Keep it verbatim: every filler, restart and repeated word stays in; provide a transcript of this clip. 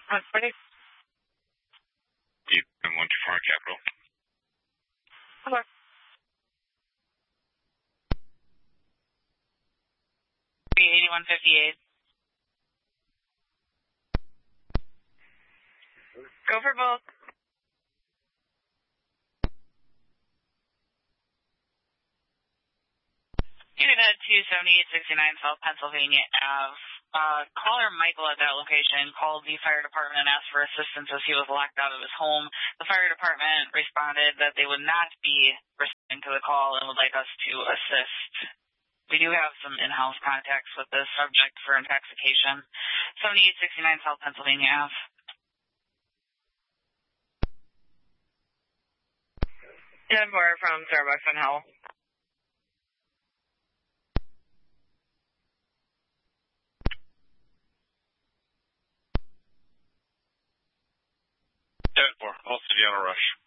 one forty. Deep and one two four Capital. Hello. eighty-one fifty-eight. Go for both. Unit head two seventy-eight sixty-nine South Pennsylvania Avenue. Uh, caller Michael at that location called the fire department and asked for assistance as he was locked out of his home. The fire department responded that they would not be responding to the call and would like us to assist. We do have some in-house contacts with this subject for intoxication. seventy-eight sixty-nine South Pennsylvania Avenue. ten four from Starbucks on Howell. ten four, all city on a rush.